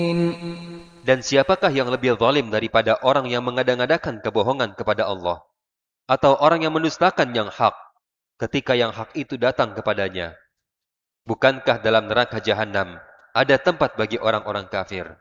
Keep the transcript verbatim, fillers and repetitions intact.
Dan siapakah yang lebih zalim daripada orang yang mengada-ngadakan kebohongan kepada Allah, atau orang yang mendustakan yang hak ketika yang hak itu datang kepadanya? Bukankah dalam neraka jahanam ada tempat bagi orang-orang kafir?